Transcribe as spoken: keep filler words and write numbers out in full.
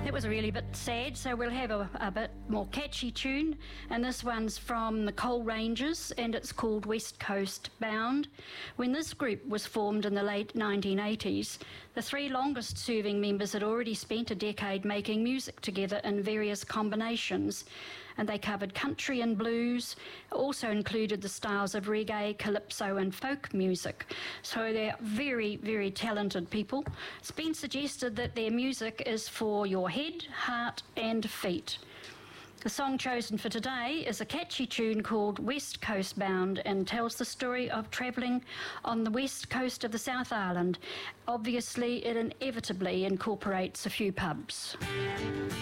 It was really a bit sad, so we'll have a, a bit more catchy tune, and this one's from the Coal Rangers, and it's called West Coast Bound. When this group was formed in the late nineteen eighties, the three longest serving members had already spent a decade making music together in various combinations, and they covered country and blues, also included the styles of reggae, calypso and folk music. So they're very, very talented people. It's been suggested that their music is for your head, heart and feet. The song chosen for today is a catchy tune called West Coast Bound and tells the story of travelling on the west coast of the South Island. Obviously, it inevitably incorporates a few pubs.